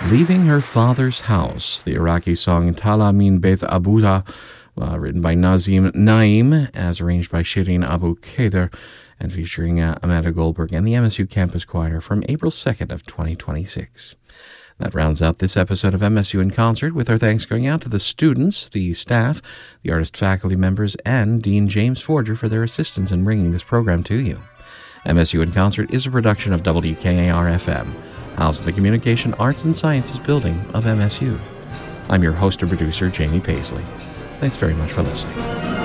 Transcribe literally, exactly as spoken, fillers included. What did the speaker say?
Leaving Her Father's House, the Iraqi song Tala Min Beth Abuha, uh, written by Nazim Naim, as arranged by Shirin Abu Khader, and featuring uh, Amanda Goldberg and the M S U Campus Choir from April second of twenty twenty-six. That rounds out this episode of M S U in Concert, with our thanks going out to the students, the staff, the artist faculty members, and Dean James Forger for their assistance in bringing this program to you. M S U in Concert is a production of W K A R F M, housed in the Communication Arts and Sciences Building of M S U. I'm your host and producer, Jamie Paisley. Thanks very much for listening.